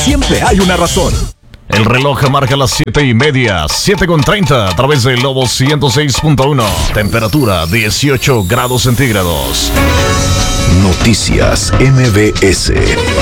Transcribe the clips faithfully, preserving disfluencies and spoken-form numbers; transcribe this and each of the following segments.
siempre hay una razón. El reloj marca las siete y media, siete con treinta a través de Lobo ciento seis punto uno. Temperatura dieciocho grados centígrados. Noticias M B S.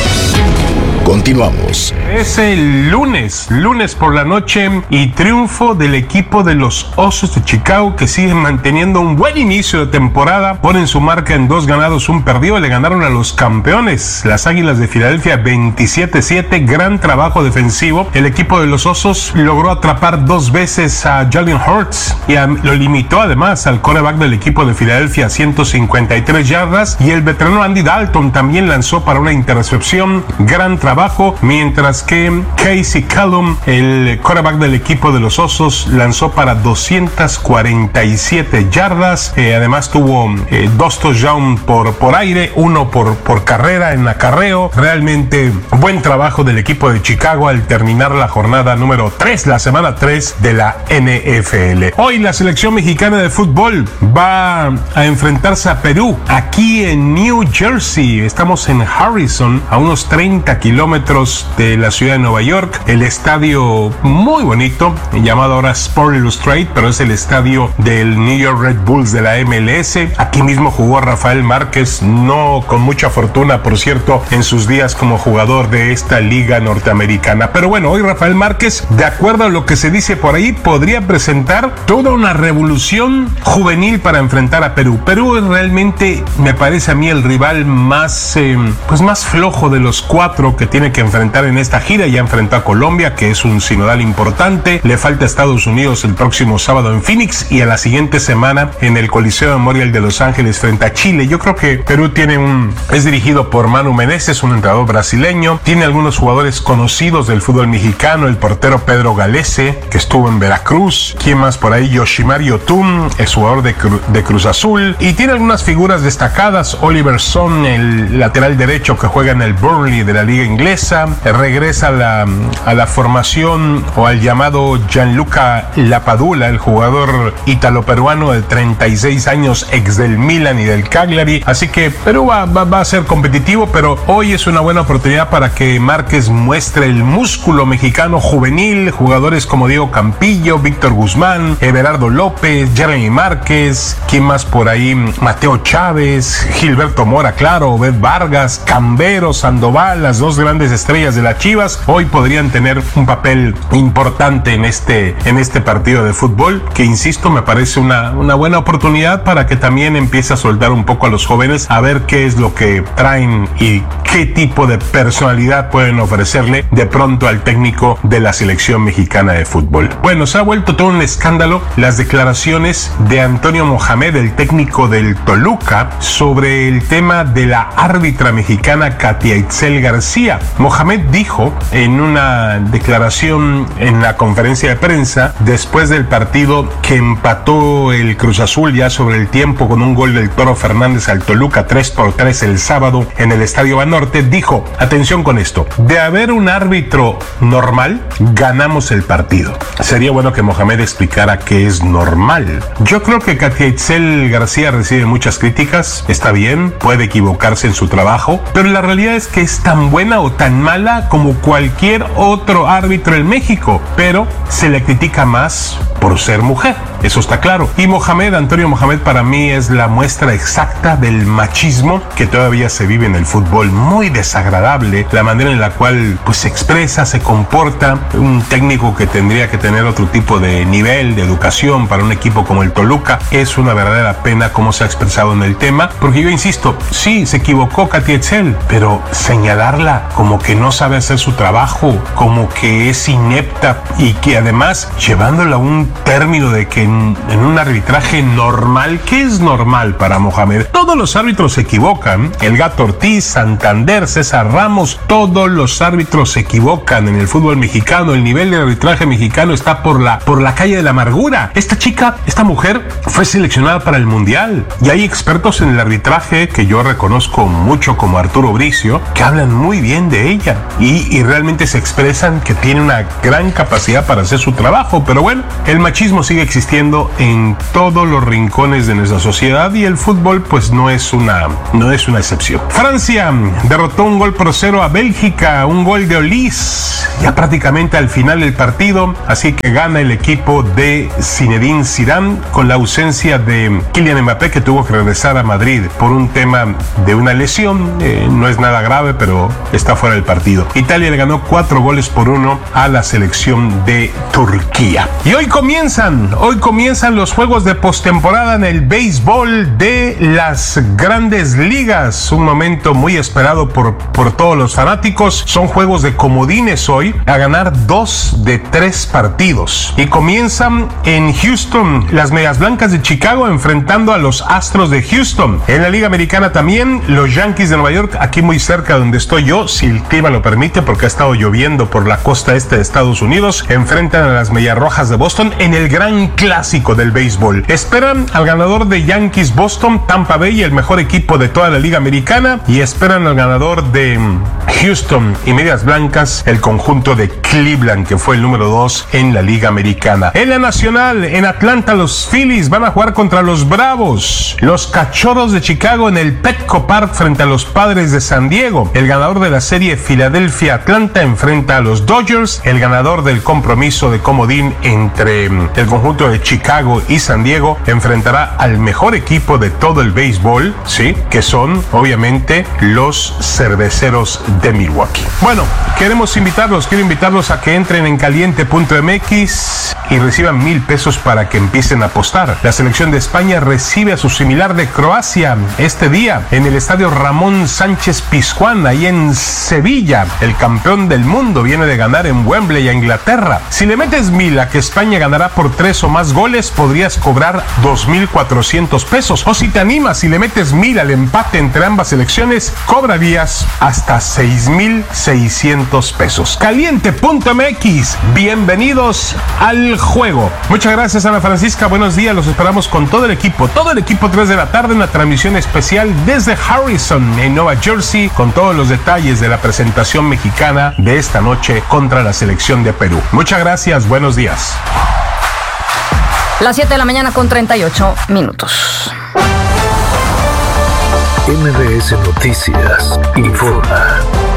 Continuamos. Es el lunes, lunes por la noche y triunfo del equipo de los Osos de Chicago que siguen manteniendo un buen inicio de temporada. Ponen su marca en dos ganados, un perdido. Le ganaron a los campeones, las Águilas de Filadelfia, veintisiete siete. Gran trabajo defensivo. El equipo de los Osos logró atrapar dos veces a Jalen Hurts y a, lo limitó además al quarterback del equipo de Filadelfia a ciento cincuenta y tres yardas. Y el veterano Andy Dalton también lanzó para una intercepción. Gran trabajo. Trabajo, mientras que Casey Callum, el quarterback del equipo de los Osos, lanzó para doscientas cuarenta y siete yardas. Eh, además tuvo eh, dos touchdowns por, por aire, uno por, por carrera en acarreo. Realmente buen trabajo del equipo de Chicago al terminar la jornada número tres, la semana tres de la N F L. Hoy la selección mexicana de fútbol va a enfrentarse a Perú aquí en New Jersey. Estamos en Harrison, a unos treinta kilómetros de la ciudad de Nueva York. El estadio muy bonito, llamado ahora Sport Illustrated, pero es el estadio del New York Red Bulls de la M L S. Aquí mismo jugó Rafael Márquez, no con mucha fortuna, por cierto, en sus días como jugador de esta liga norteamericana. Pero bueno, hoy Rafael Márquez, de acuerdo a lo que se dice por ahí, podría presentar toda una revolución juvenil para enfrentar a Perú. Perú es realmente, me parece a mí, el rival más, eh, pues más flojo de los cuatro que tiene que enfrentar en esta gira. Ya enfrentó a Colombia, que es un sinodal importante. Le falta a Estados Unidos el próximo sábado en Phoenix y a la siguiente semana en el Coliseo Memorial de Los Ángeles frente a Chile. Yo creo que Perú tiene un, es dirigido por Manu Menezes, un entrenador brasileño. Tiene algunos jugadores conocidos del fútbol mexicano, el portero Pedro Galese, que estuvo en Veracruz. ¿Quién más por ahí? Yoshimar Yotun, es jugador de, Cru, de Cruz Azul. Y tiene algunas figuras destacadas. Oliver Son, el lateral derecho que juega en el Burnley de la Liga Inglesa. Regresa a la, a la formación o al llamado Gianluca Lapadula, el jugador italo-peruano de treinta y seis años, ex del Milan y del Cagliari. Así que Perú va, va, va a ser competitivo, pero hoy es una buena oportunidad para que Márquez muestre el músculo mexicano juvenil. Jugadores como Diego Campillo, Víctor Guzmán, Everardo López, Jeremy Márquez, ¿quién más por ahí? Mateo Chávez, Gilberto Mora, claro, Obed Vargas, Cambero, Sandoval, las dos grandes estrellas de las Chivas, hoy podrían tener un papel importante en este, en este partido de fútbol, que insisto, me parece una, una buena oportunidad para que también empiece a soltar un poco a los jóvenes, a ver qué es lo que traen y qué tipo de personalidad pueden ofrecerle de pronto al técnico de la selección mexicana de fútbol. Bueno, se ha vuelto todo un escándalo las declaraciones de Antonio Mohamed, el técnico del Toluca, sobre el tema de la árbitra mexicana Katia Itzel García. Mohamed dijo en una declaración en la conferencia de prensa después del partido que empató el Cruz Azul ya sobre el tiempo con un gol del Toro Fernández al Toluca tres por tres el sábado en el Estadio Banorte, dijo, atención con esto, de haber un árbitro normal, ganamos el partido. Sería bueno que Mohamed explicara qué es normal. Yo creo que Katia Itzel García recibe muchas críticas, está bien, puede equivocarse en su trabajo, pero la realidad es que es tan buena o tan mala como cualquier otro árbitro en México, pero se le critica más por ser mujer, eso está claro. Y Mohamed, Antonio Mohamed, para mí es la muestra exacta del machismo que todavía se vive en el fútbol. Muy desagradable la manera en la cual pues se expresa, se comporta. Un técnico que tendría que tener otro tipo de nivel de educación para un equipo como el Toluca. Es una verdadera pena cómo se ha expresado en el tema, porque yo insisto, sí, se equivocó Katia Itzel, pero señalarla como que no sabe hacer su trabajo, como que es inepta y que además llevándola a un término de que en, en un arbitraje normal, ¿qué es normal para Mohamed? Todos los árbitros se equivocan, el Gato Ortiz, Santander, César Ramos, todos los árbitros se equivocan en el fútbol mexicano. El nivel de arbitraje mexicano está por la, por la calle de la amargura. Esta chica, esta mujer fue seleccionada para el Mundial y hay expertos en el arbitraje que yo reconozco mucho como Arturo Bricio, que hablan muy bien de ella y, y realmente se expresan que tiene una gran capacidad para hacer su trabajo, pero bueno, el machismo sigue existiendo ocurriendo en todos los rincones de nuestra sociedad y el fútbol pues no es una, no es una excepción. Francia derrotó un gol por cero a Bélgica, un gol de Olís, ya prácticamente al final del partido, así que gana el equipo de Zinedine Zidane con la ausencia de Kylian Mbappé, que tuvo que regresar a Madrid por un tema de una lesión, eh, no es nada grave, pero está fuera del partido. Italia le ganó cuatro goles por uno a la selección de Turquía. Y hoy comienzan, hoy comienzan los juegos de postemporada en el béisbol de las Grandes Ligas, un momento muy esperado por, por todos los fanáticos. Son juegos de comodines hoy, a ganar dos de tres partidos. Y comienzan en Houston, las Medias Blancas de Chicago enfrentando a los Astros de Houston. En la Liga Americana también, los Yankees de Nueva York, aquí muy cerca donde estoy yo, si el clima lo permite, porque ha estado lloviendo por la costa este de Estados Unidos, enfrentan a las Medias Rojas de Boston en el gran clásico del béisbol. Esperan al ganador de Yankees Boston, Tampa Bay, el mejor equipo de toda la Liga Americana, y esperan al ganador de Houston y Medias Blancas, el conjunto de Cleveland, que fue el número dos en la Liga Americana. En la Nacional, en Atlanta, los Phillies van a jugar contra los Bravos. Los Cachorros de Chicago en el Petco Park frente a los Padres de San Diego. El ganador de la serie Filadelfia-Atlanta enfrenta a los Dodgers. El ganador del compromiso de comodín entre el conjunto de Chicago y San Diego enfrentará al mejor equipo de todo el béisbol, sí, que son obviamente los Cerveceros de Milwaukee. Bueno, queremos invitarlos, quiero invitarlos a que entren en caliente punto m x y reciban mil pesos para que empiecen a apostar. La selección de España recibe a su similar de Croacia este día en el estadio Ramón Sánchez Pizjuán, ahí en Sevilla. El campeón del mundo viene de ganar en Wembley a Inglaterra. Si le metes mil a que España ganará por tres o más goles, podrías cobrar dos mil cuatrocientos pesos. O si te animas y le metes mil al empate entre ambas selecciones, cobrarías hasta seis mil seiscientos pesos. caliente punto m x, bienvenidos al juego. Muchas gracias, Ana Francisca, buenos días, los esperamos con todo el equipo, todo el equipo tres de la tarde en la transmisión especial desde Harrison, en Nueva Jersey, con todos los detalles de la presentación mexicana de esta noche contra la selección de Perú. Muchas gracias, buenos días. Las siete de la mañana con treinta y ocho minutos. M V S Noticias informa.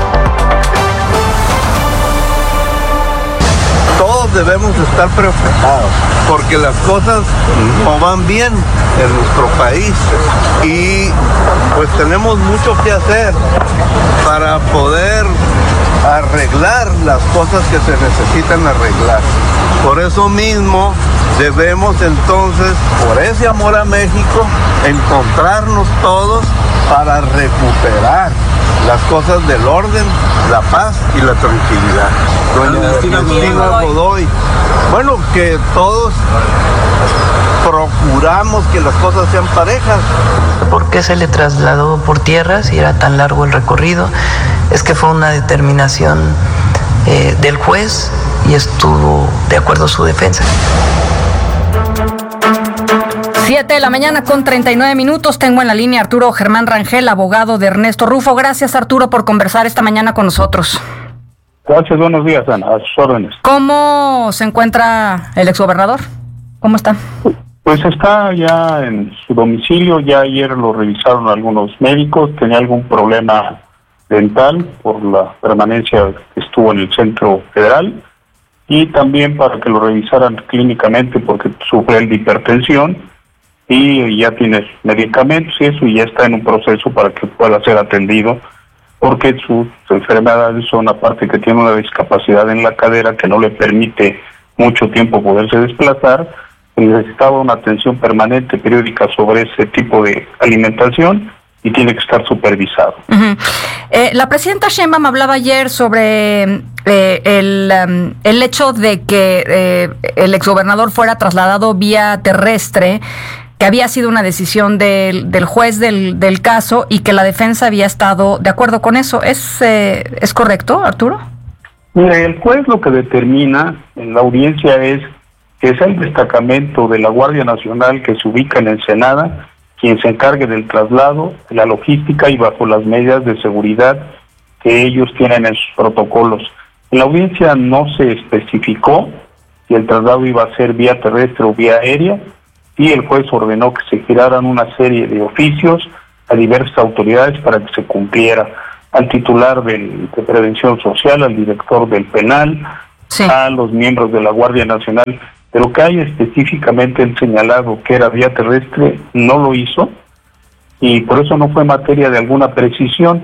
Todos debemos estar preparados porque las cosas no van bien en nuestro país y pues tenemos mucho que hacer para poder arreglar las cosas que se necesitan arreglar. Por eso mismo debemos entonces, por ese amor a México, encontrarnos todos para recuperar las cosas del orden, la paz y la tranquilidad. Doña Ernestina Godoy, bueno, que todos procuramos que las cosas sean parejas. ¿Por qué se le trasladó por tierra si era tan largo el recorrido? Es que fue una determinación eh, del juez y estuvo de acuerdo a su defensa. siete de la mañana con treinta y nueve minutos. Tengo en la línea Arturo Germán Rangel, abogado de Ernesto Rufo. Gracias, Arturo, por conversar esta mañana con nosotros. Gracias, buenos días, Ana, a sus órdenes. ¿Cómo se encuentra el exgobernador? ¿Cómo está? Pues está ya en su domicilio, ya ayer lo revisaron algunos médicos, tenía algún problema dental por la permanencia que estuvo en el Centro Federal y también para que lo revisaran clínicamente porque sufre de hipertensión y ya tiene medicamentos y eso y ya está en un proceso para que pueda ser atendido porque sus enfermedades son aparte que tiene una discapacidad en la cadera que no le permite mucho tiempo poderse desplazar, necesitaba una atención permanente, periódica sobre ese tipo de alimentación y tiene que estar supervisado. Uh-huh. Eh, la presidenta Sheinbaum hablaba ayer sobre eh, el, um, el hecho de que eh, el exgobernador fuera trasladado vía terrestre, que había sido una decisión del, del juez del, del caso y que la defensa había estado de acuerdo con eso. ¿Es, eh, ¿es correcto, Arturo? Mire, el juez lo que determina en la audiencia es que es el destacamento de la Guardia Nacional que se ubica en Ensenada quien se encargue del traslado, de la logística y bajo las medidas de seguridad que ellos tienen en sus protocolos. En la audiencia no se especificó si el traslado iba a ser vía terrestre o vía aérea, y el juez ordenó que se giraran una serie de oficios a diversas autoridades para que se cumpliera, al titular del, de Prevención Social, al director del penal, sí, a los miembros de la Guardia Nacional, pero que haya específicamente el señalado que era vía terrestre, no lo hizo, y por eso no fue materia de alguna precisión.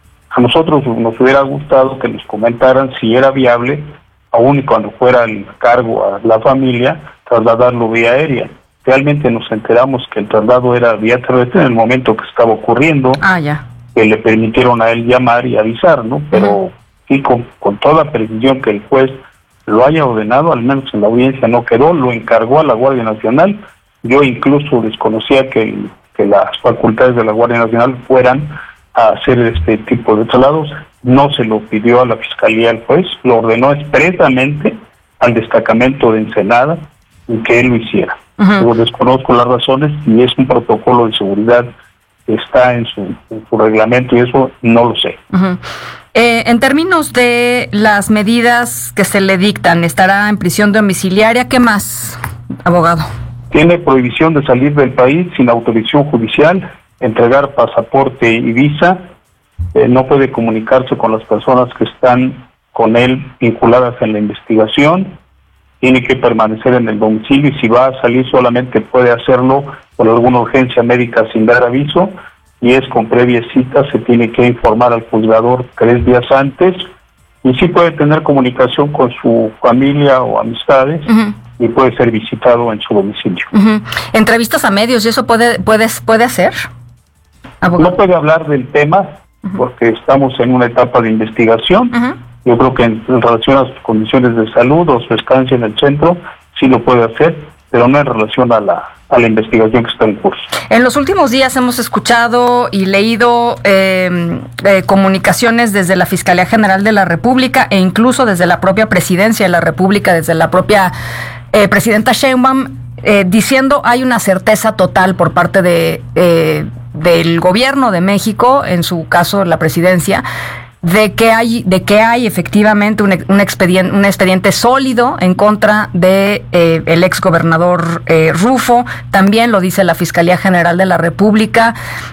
A nosotros nos hubiera gustado que nos comentaran si era viable, aun y cuando fuera el cargo a la familia, trasladarlo vía aérea. Realmente nos enteramos que el traslado era vía terrestre en el momento que estaba ocurriendo, ah, ya. que le permitieron a él llamar y avisar, ¿no? Pero uh-huh. sí, con, con toda precisión que el juez lo haya ordenado, al menos en la audiencia no quedó, lo encargó a la Guardia Nacional. Yo incluso desconocía que, que las facultades de la Guardia Nacional fueran a hacer este tipo de traslados. No se lo pidió a la Fiscalía el juez, lo ordenó expresamente al destacamento de Ensenada y que él lo hiciera. Uh-huh. Yo desconozco las razones y es un protocolo de seguridad que está en su, en su reglamento y eso no lo sé. Uh-huh. Eh, en términos de las medidas que se le dictan, ¿estará en prisión domiciliaria? ¿Qué más, abogado? Tiene prohibición de salir del país sin autorización judicial, entregar pasaporte y visa, eh, no puede comunicarse con las personas que están con él vinculadas en la investigación, tiene que permanecer en el domicilio y si va a salir solamente puede hacerlo por alguna urgencia médica sin dar aviso y es con previa cita, se tiene que informar al juzgador tres días antes y sí puede tener comunicación con su familia o amistades. Uh-huh. Y puede ser visitado en su domicilio. Uh-huh. ¿Entrevistas a medios y eso puede puede, puede hacer? Abogado. No puede hablar del tema uh-huh. porque estamos en una etapa de investigación. Uh-huh. Yo creo que en, en relación a sus condiciones de salud o su estancia en el centro, sí lo puede hacer, pero no en relación a la, a la investigación que está en curso. En los últimos días hemos escuchado y leído eh, eh, comunicaciones desde la Fiscalía General de la República e incluso desde la propia Presidencia de la República, desde la propia eh, Presidenta Sheinbaum, eh, diciendo hay una certeza total por parte de eh, del Gobierno de México, en su caso la Presidencia, de que hay de que hay efectivamente un, un expediente un expediente sólido en contra de eh, el ex gobernador eh, Rufo. También lo dice la Fiscalía General de la República.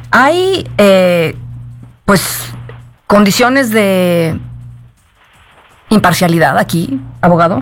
Hay eh, pues condiciones de imparcialidad aquí, abogado.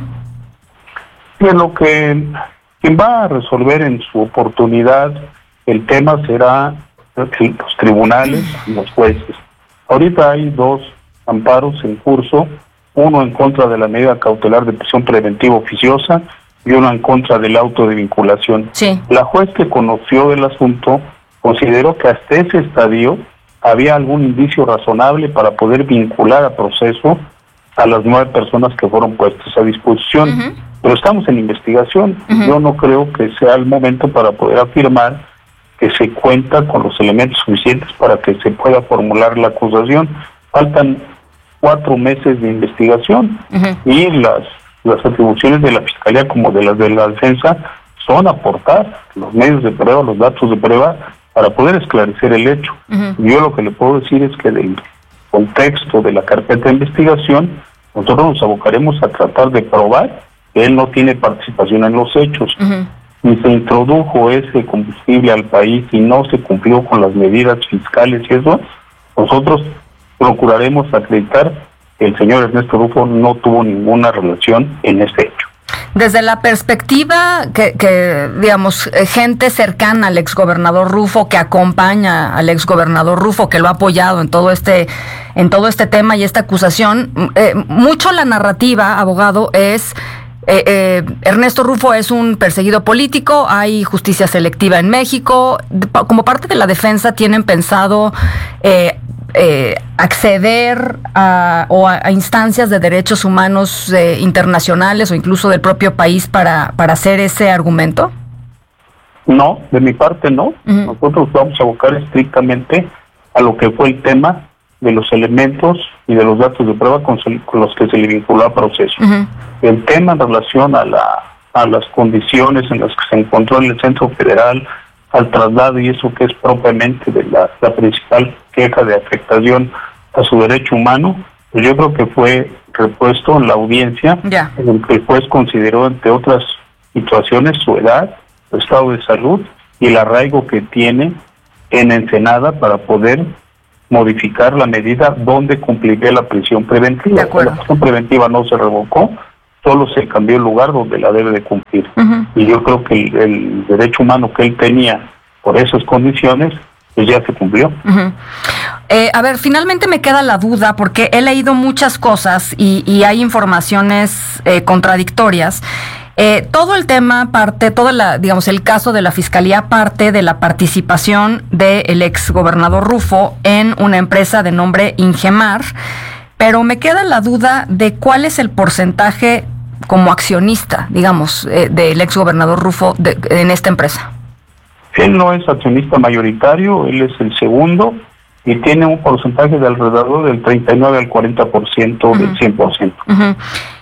Sí, lo que quien va a resolver en su oportunidad el tema será los tribunales y los jueces. Ahorita hay dos amparos en curso, uno en contra de la medida cautelar de prisión preventiva oficiosa y uno en contra del auto de vinculación. Sí. La juez que conoció el asunto consideró que hasta ese estadio había algún indicio razonable para poder vincular a proceso a las nueve personas que fueron puestas a disposición. Uh-huh. Pero estamos en investigación. Uh-huh. Yo no creo que sea el momento para poder afirmar que se cuenta con los elementos suficientes para que se pueda formular la acusación. Faltan cuatro meses de investigación uh-huh. y las las atribuciones de la Fiscalía como de las de la defensa son aportar los medios de prueba, los datos de prueba para poder esclarecer el hecho. Uh-huh. Yo lo que le puedo decir es que del contexto de la carpeta de investigación nosotros nos abocaremos a tratar de probar que él no tiene participación en los hechos. Uh-huh. Y se introdujo ese combustible al país y no se cumplió con las medidas fiscales y eso, nosotros procuraremos acreditar que el señor Ernesto Rufo no tuvo ninguna relación en este hecho. Desde la perspectiva que, que digamos, gente cercana al exgobernador Rufo, que acompaña al exgobernador Rufo, que lo ha apoyado en todo este, en todo este tema y esta acusación, eh, mucho la narrativa, abogado, es Eh, eh, Ernesto Rufo es un perseguido político, hay justicia selectiva en México. Como parte de la defensa, ¿tienen pensado eh, eh, acceder a, o a, a instancias de derechos humanos eh, internacionales o incluso del propio país para, para hacer ese argumento? No, de mi parte no. Uh-huh. Nosotros vamos a abocar estrictamente a lo que fue el tema de los elementos y de los datos de prueba con, con los que se le vinculó a proceso. Uh-huh. El tema en relación a la a las condiciones en las que se encontró en el Centro Federal, al traslado y eso que es propiamente de la, la principal queja de afectación a su derecho humano, pues yo creo que fue repuesto en la audiencia, Ya. en el que el juez consideró, entre otras situaciones, su edad, su estado de salud y el arraigo que tiene en Ensenada para poder modificar la medida donde cumpliría la prisión preventiva. De acuerdo. La prisión preventiva no se revocó, solo se cambió el lugar donde la debe de cumplir. Uh-huh. Y yo creo que el, el derecho humano que él tenía por esas condiciones, pues ya se cumplió. Uh-huh. Eh, a ver, finalmente me queda la duda porque he leído muchas cosas y, y hay informaciones eh, contradictorias. Eh, todo el tema parte, todo la, digamos, el caso de la fiscalía parte de la participación del ex gobernador Rufo en una empresa de nombre Ingemar, pero me queda la duda de cuál es el porcentaje como accionista, digamos, eh, del ex gobernador Rufo de, en esta empresa. Él no es accionista mayoritario, él es el segundo y tiene un porcentaje de alrededor del treinta y nueve al cuarenta por ciento uh-huh. del cien por ciento. Uh-huh.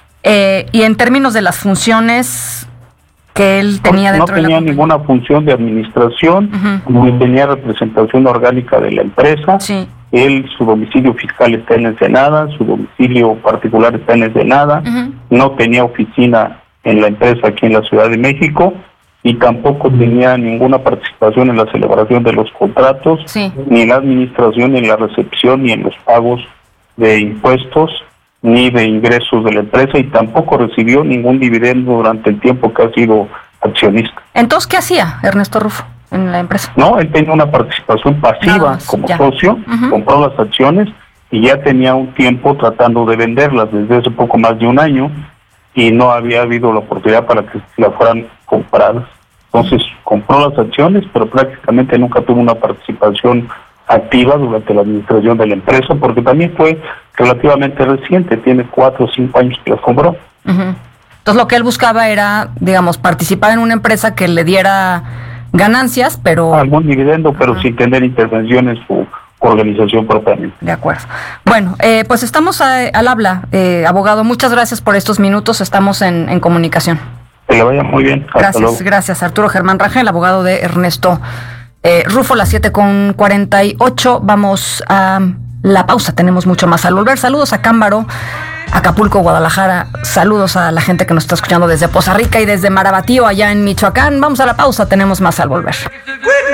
Eh, y en términos de las funciones que él tenía no, dentro no de la tenía ninguna función de administración, uh-huh. ni tenía representación orgánica de la empresa. Sí. Él, su domicilio fiscal está en Ensenada, su domicilio particular está en Ensenada, uh-huh. no tenía oficina en la empresa aquí en la Ciudad de México y tampoco tenía ninguna participación en la celebración de los contratos, sí. ni en la administración, ni en la recepción, ni en los pagos de impuestos, ni de ingresos de la empresa, y tampoco recibió ningún dividendo durante el tiempo que ha sido accionista. Entonces, ¿qué hacía Ernesto Rufo en la empresa? No, él tenía una participación pasiva más, como ya. socio, Uh-huh. compró las acciones y ya tenía un tiempo tratando de venderlas, desde hace poco más de un año, y no había habido la oportunidad para que las fueran compradas. Entonces compró las acciones, pero prácticamente nunca tuvo una participación activa durante la administración de la empresa, porque también fue relativamente reciente, tiene cuatro o cinco años que las compró. Uh-huh. Entonces lo que él buscaba era, digamos, participar en una empresa que le diera ganancias, pero... Algún dividendo, pero uh-huh. sin tener intervención en su organización propiamente. De acuerdo. Bueno, eh, pues estamos a, al habla, eh, abogado. Muchas gracias por estos minutos, estamos en, en comunicación. Que le vaya muy bien. Hasta gracias, luego. Gracias. Arturo Germán Rangel, abogado de Ernesto eh, Rufo, las siete con cuarenta y ocho. Vamos a la pausa, tenemos mucho más al volver. Saludos a Cámbaro, Acapulco, Guadalajara. Saludos a la gente que nos está escuchando desde Poza Rica y desde Marabatío, allá en Michoacán. Vamos a la pausa, tenemos más al volver.